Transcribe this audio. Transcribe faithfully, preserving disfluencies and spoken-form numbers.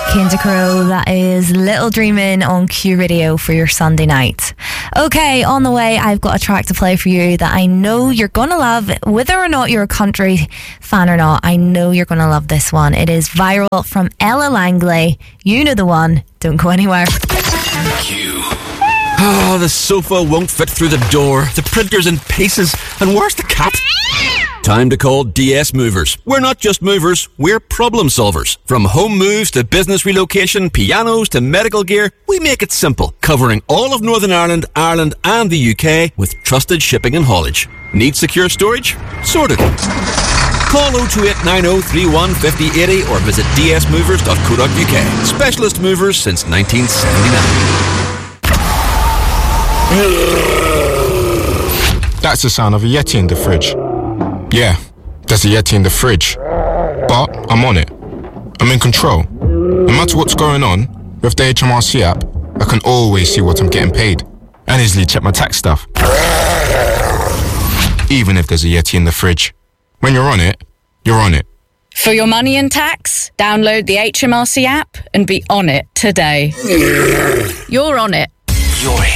Kinder Crow, that is Little Dreamin' on Q Radio for your Sunday night. Okay, on the way, I've got a track to play for you that I know you're going to love, whether or not you're a country fan or not. I know you're going to love this one. It is Viral from Ella Langley. You know the one. Don't go anywhere. Q. Oh, the sofa won't fit through the door. The printer's in pieces. And where's the cat? Time to call D S Movers. We're not just movers, we're problem solvers. From home moves to business relocation, pianos to medical gear, we make it simple, covering all of Northern Ireland, Ireland and the U K with trusted shipping and haulage. Need secure storage? Sorted. Call oh two eight nine oh three one five oh eight oh or visit d s movers dot co dot u k. Specialist movers since nineteen seventy-nine. That's the sound of a Yeti in the fridge. Yeah, there's a Yeti in the fridge. But I'm on it. I'm in control. No matter what's going on, with the H M R C app, I can always see what I'm getting paid and easily check my tax stuff. Even if there's a Yeti in the fridge. When you're on it, you're on it. For your money and tax, download the H M R C app and be on it today. You're on it. You're